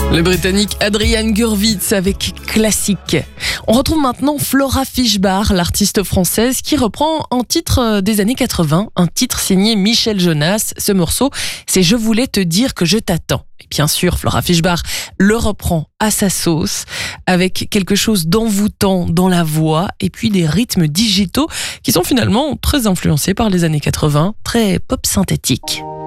Le Britannique Adrian Gurvitz avec Classique. On retrouve maintenant Flora Fischbach, l'artiste française, qui reprend un titre des années 80, un titre signé Michel Jonas. Ce morceau, c'est « Je voulais te dire que je t'attends ». Et bien sûr, Flora Fischbach le reprend à sa sauce, avec quelque chose d'envoûtant dans la voix, et puis des rythmes digitaux qui sont finalement très influencés par les années 80, très pop synthétiques.